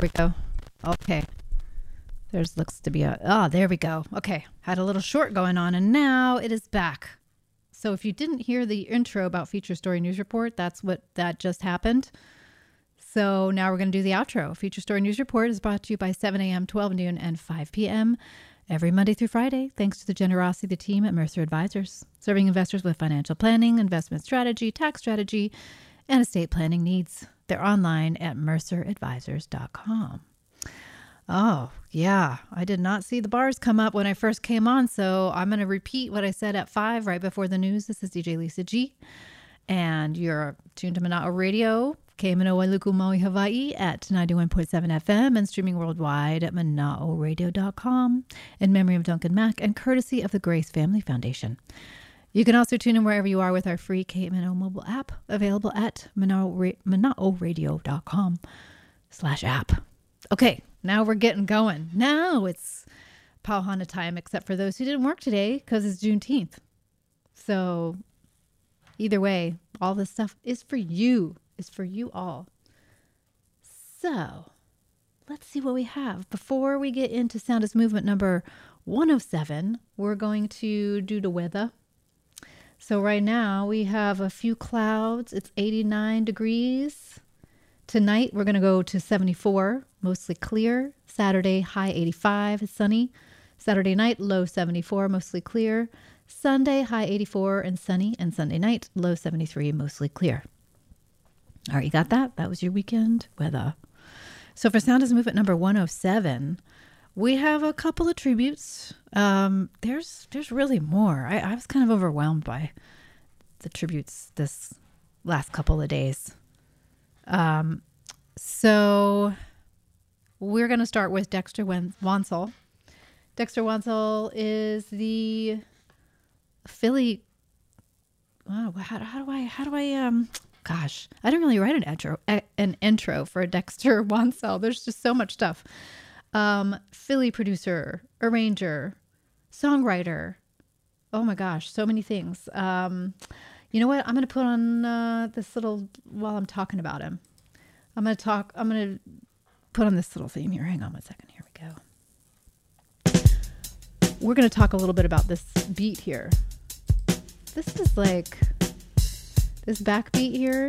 we go. Okay. There's looks to be there we go. Okay. Had a little short going on and now it is back. So if you didn't hear the intro about Feature Story News Report, that just happened. So now we're going to do the outro. Feature Story News Report is brought to you by 7 a.m., 12 noon, and 5 p.m. every Monday through Friday, thanks to the generosity of the team at Mercer Advisors, serving investors with financial planning, investment strategy, tax strategy, and estate planning needs. They're online at merceradvisors.com. Oh, yeah. I did not see the bars come up when I first came on, so I'm going to repeat what I said at 5 right before the news. This is DJ Lisa G, and you're tuned to Mana'o Radio, Keimano Wailuku, Maui, Hawaii at 91.7 FM and streaming worldwide at mana'oradio.com in memory of Duncan Mack and courtesy of the Grace Family Foundation. You can also tune in wherever you are with our free Keimano mobile app available at mana'oradio.com/app. Okay. Now we're getting going. Now it's Pauhana time, except for those who didn't work today because it's Juneteenth. So either way, all this stuff is for you. It's for you all. So let's see what we have. Before we get into Sound is Movement number 107, we're going to do the weather. So right now we have a few clouds. It's 89 degrees. Tonight, we're going to go to 74, mostly clear. Saturday, high 85, sunny. Saturday night, low 74, mostly clear. Sunday, high 84 and sunny. And Sunday night, low 73, mostly clear. All right, you got that? That was your weekend weather. So for Sound is Movement number 107, we have a couple of tributes. There's really more. I was kind of overwhelmed by the tributes this last couple of days. So we're going to start with Dexter Wansel. Dexter Wansel is the Philly. Oh, how do I, gosh, I didn't really write an intro for Dexter Wansel. There's just so much stuff. Philly producer, arranger, songwriter. Oh my gosh, so many things. You know what? I'm going to put on this little, while I'm talking about him, I'm going to put on this little theme here. Hang on one second. Here we go. We're going to talk a little bit about this beat here. This is like, this backbeat here,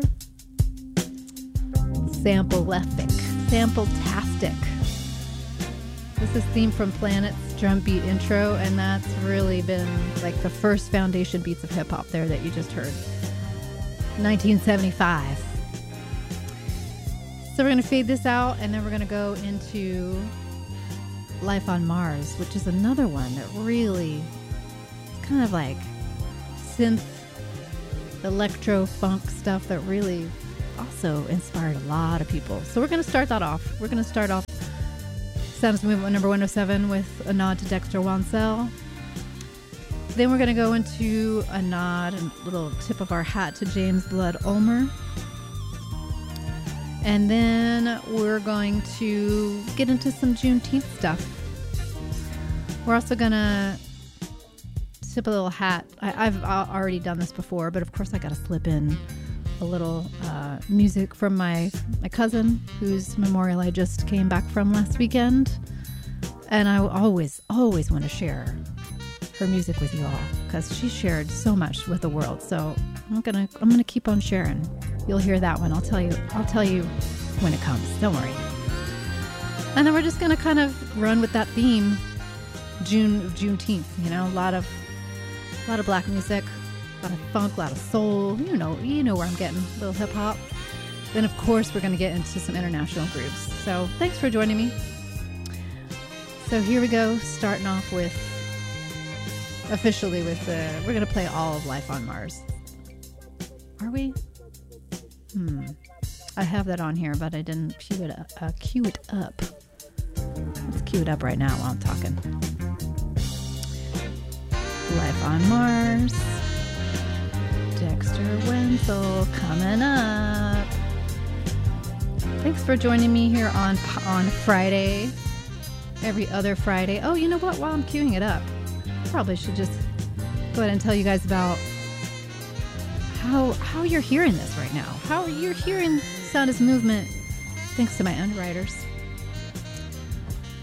sample-lefic, sample-tastic. This is theme from Planet's drum beat intro, and that's really been like the first foundation beats of hip-hop there that you just heard. 1975. So we're going to fade this out, and then we're going to go into Life on Mars, which is another one that really kind of like synth, electro, funk stuff that really also inspired a lot of people. So we're going to start that off. We're going to start off Sounds Movement number 107 with a nod to Dexter Wansel. Then we're going to go into a nod and little tip of our hat to James Blood Ulmer. And then we're going to get into some Juneteenth stuff. We're also going to tip a little hat. I've already done this before, but of course I got to slip in a little music from my cousin, whose memorial I just came back from last weekend. And I always want to share her music with you all because she shared so much with the world. So I'm gonna keep on sharing. You'll hear that one. I'll tell you when it comes. Don't worry. And then we're just gonna kind of run with that theme, Juneteenth. You know, a lot of black music, a lot of funk, a lot of soul. You know where I'm getting. A little hip hop. Then of course we're gonna get into some international groups. So thanks for joining me. So here we go. Starting off with officially with we're gonna play all of Life on Mars. Are we? I have that on here, but I didn't cue it up. Let's cue it up right now while I'm talking. Life on Mars. Dexter Wansel coming up. Thanks for joining me here on Friday. Every other Friday. Oh, you know what? While I'm queuing it up, I probably should just go ahead and tell you guys about how you're hearing this right now. How you're hearing Sound is Movement thanks to my underwriters.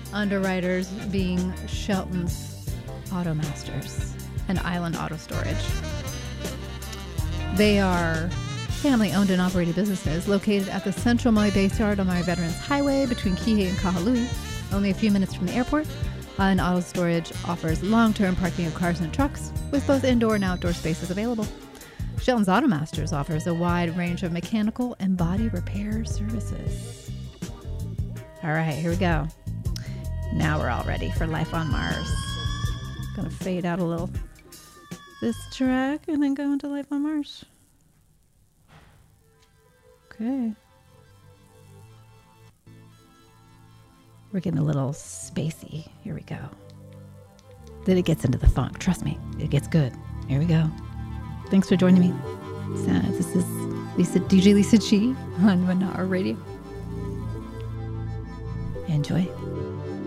underwriters being Shelton's Auto Masters and Island Auto Storage. They are family-owned and operated businesses located at the Central Maui Base Yard on Maui Veterans Highway between Kihei and Kahului, only a few minutes from the airport. Island Auto Storage offers long-term parking of cars and trucks with both indoor and outdoor spaces available. Shelton's Auto Masters offers a wide range of mechanical and body repair services. All right, here we go. Now we're all ready for life on Mars. Gonna fade out a little this track and then go into life on Mars. Okay. We're getting a little spacey. Here we go. Then it gets into the funk. Trust me, it gets good. Here we go. Thanks for joining me. So, this is DJ Lisa G on Mana'a Radio. Enjoy.